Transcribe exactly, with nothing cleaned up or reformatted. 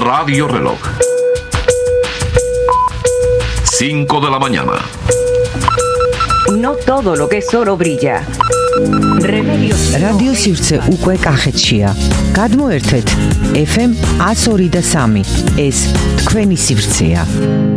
Radio Reloj. cinco de la mañana. No todo lo que es oro brilla. Radio Sirce უკვე კახეთშია. გადმოერთეთ ეფ ემ one oh two point three. ეს თქვენი სივრცეა.